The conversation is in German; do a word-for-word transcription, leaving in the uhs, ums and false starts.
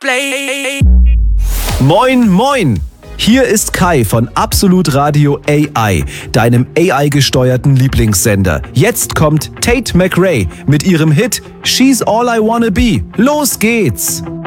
Play. Moin, moin! Hier ist Kai von Absolut Radio A I, deinem A I-gesteuerten Lieblingssender. Jetzt kommt Tate McRae mit ihrem Hit She's All I Wanna Be. Los geht's!